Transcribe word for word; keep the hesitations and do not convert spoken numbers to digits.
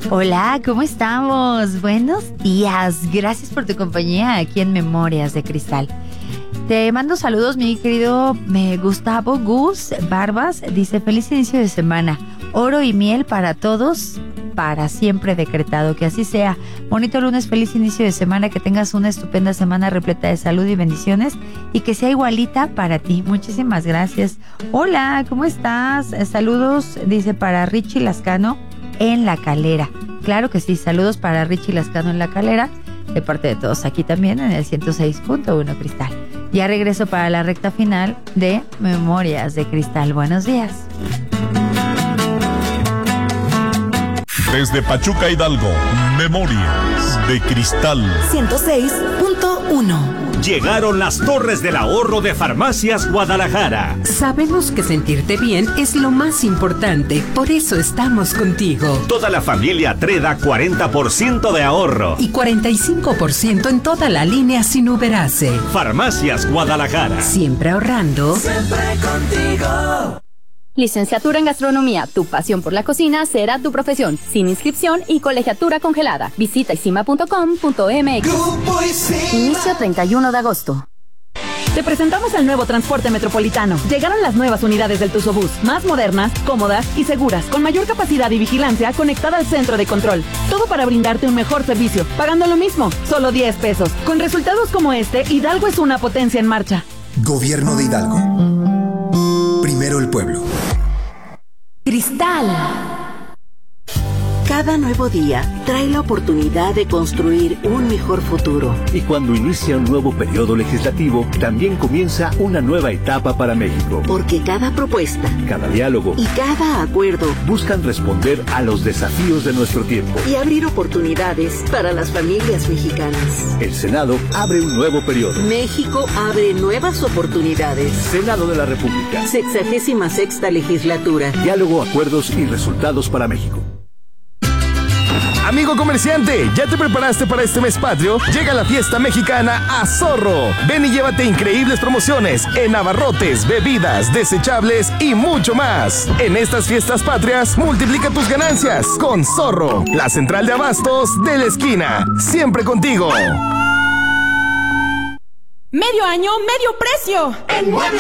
Hola, ¿cómo estamos? Buenos días. Gracias por tu compañía aquí en Memorias de Cristal. Te mando saludos, mi querido me Gustavo Gus Barbas. Dice, feliz inicio de semana. Oro y miel para todos, para siempre decretado. Que así sea. Bonito lunes, feliz inicio de semana. Que tengas una estupenda semana repleta de salud y bendiciones. Y que sea igualita para ti. Muchísimas gracias. Hola, ¿cómo estás? Saludos, dice, para Richie Lascano en La Calera. Claro que sí, saludos para Richie Lascano en La Calera. De parte de todos aquí también en el ciento seis punto uno Cristal. Ya regreso para la recta final de Memorias de Cristal. Buenos días. Desde Pachuca, Hidalgo, Memorias de Cristal. ciento seis punto uno. Llegaron las Torres del Ahorro de Farmacias Guadalajara. Sabemos que sentirte bien es lo más importante, por eso estamos contigo. Toda la familia Treda, cuarenta por ciento de ahorro. Y cuarenta y cinco por ciento en toda la línea sin Uberace. Farmacias Guadalajara. Siempre ahorrando. Siempre contigo. Licenciatura en Gastronomía, tu pasión por la cocina será tu profesión, sin inscripción y colegiatura congelada. Visita isima punto com punto m x. Inicio treinta y uno de agosto. Te presentamos el nuevo transporte metropolitano. Llegaron las nuevas unidades del Tuzobús, más modernas, cómodas y seguras, con mayor capacidad y vigilancia conectada al centro de control. Todo para brindarte un mejor servicio, pagando lo mismo, solo diez pesos. Con resultados como este, Hidalgo es una potencia en marcha. Gobierno de Hidalgo. Primero el pueblo. Cristal. Cada nuevo día trae la oportunidad de construir un mejor futuro. Y cuando inicia un nuevo periodo legislativo, también comienza una nueva etapa para México. Porque cada propuesta, cada diálogo y cada acuerdo buscan responder a los desafíos de nuestro tiempo y abrir oportunidades para las familias mexicanas. El Senado abre un nuevo periodo. México abre nuevas oportunidades. Senado de la República. Sexagésima sexta legislatura. Diálogo, acuerdos y resultados para México. Amigo comerciante, ¿ya te preparaste para este mes patrio? Llega la fiesta mexicana a Zorro. Ven y llévate increíbles promociones en abarrotes, bebidas, desechables y mucho más. En estas fiestas patrias, multiplica tus ganancias con Zorro, la central de abastos de la esquina. Siempre contigo. Medio año, medio precio. El mueble